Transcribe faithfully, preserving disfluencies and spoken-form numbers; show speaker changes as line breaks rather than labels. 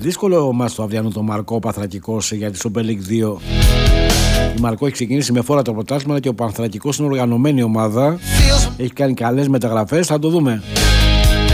Δύσκολο μας το αυριανό το Μαρκό Πανθρακικός για τη Super League δύο. Η Μαρκό έχει ξεκινήσει με φόρα το πρωτάθλημα και ο Πανθρακικός είναι οργανωμένη ομάδα. Έχει κάνει καλές μεταγραφές, θα το δούμε.